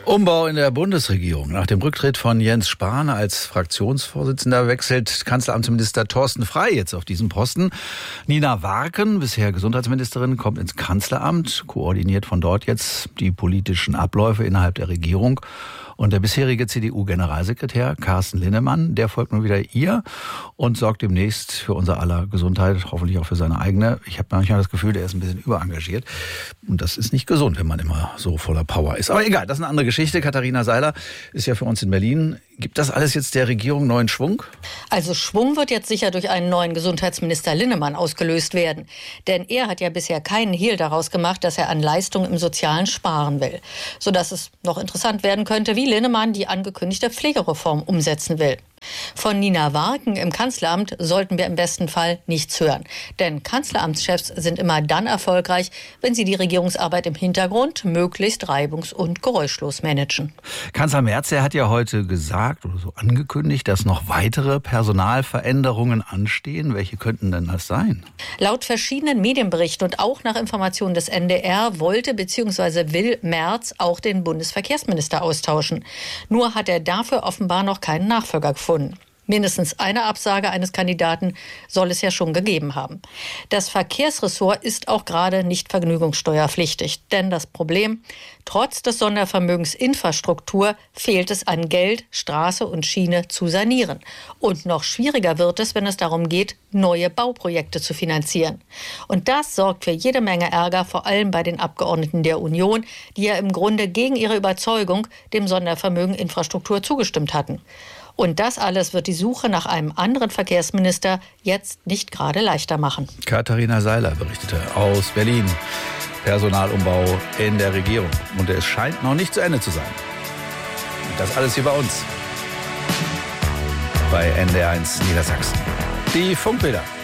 Umbau in der Bundesregierung. Nach dem Rücktritt von Jens Spahn als Fraktionsvorsitzender wechselt Kanzleramtsminister Thorsten Frey jetzt auf diesen Posten. Nina Warken, bisher Gesundheitsministerin, kommt ins Kanzleramt, koordiniert von dort jetzt die politischen Abläufe innerhalb der Regierung. Und der bisherige CDU-Generalsekretär Carsten Linnemann, der folgt nun wieder ihr und sorgt demnächst für unser aller Gesundheit, hoffentlich auch für seine eigene. Ich habe manchmal das Gefühl, der ist ein bisschen überengagiert. Und das ist nicht gesund, wenn man immer so voller Power ist. Aber egal, das ist eine andere Geschichte. Katharina Seiler ist ja für uns in Berlin. Gibt das alles jetzt der Regierung neuen Schwung? Also Schwung wird jetzt sicher durch einen neuen Gesundheitsminister Linnemann ausgelöst werden. Denn er hat ja bisher keinen Hehl daraus gemacht, dass er an Leistungen im Sozialen sparen will. Sodass es noch interessant werden könnte, wie Linnemann die angekündigte Pflegereform umsetzen will. Von Nina Warken im Kanzleramt sollten wir im besten Fall nichts hören. Denn Kanzleramtschefs sind immer dann erfolgreich, wenn sie die Regierungsarbeit im Hintergrund möglichst reibungs- und geräuschlos managen. Kanzler Merz, der hat ja heute gesagt oder so angekündigt, dass noch weitere Personalveränderungen anstehen. Welche könnten denn das sein? Laut verschiedenen Medienberichten und auch nach Informationen des NDR wollte bzw. will Merz auch den Bundesverkehrsminister austauschen. Nur hat er dafür offenbar noch keinen Nachfolger gefunden. Mindestens eine Absage eines Kandidaten soll es ja schon gegeben haben. Das Verkehrsressort ist auch gerade nicht vergnügungssteuerpflichtig. Denn das Problem, trotz des Sondervermögens Infrastruktur fehlt es an Geld, Straße und Schiene zu sanieren. Und noch schwieriger wird es, wenn es darum geht, neue Bauprojekte zu finanzieren. Und das sorgt für jede Menge Ärger, vor allem bei den Abgeordneten der Union, die ja im Grunde gegen ihre Überzeugung dem Sondervermögen Infrastruktur zugestimmt hatten. Und das alles wird die Suche nach einem anderen Verkehrsminister jetzt nicht gerade leichter machen. Katharina Seiler berichtete aus Berlin. Personalumbau in der Regierung. Und es scheint noch nicht zu Ende zu sein. Und das alles hier bei uns. Bei NDR1 Niedersachsen. Die Funkbilder.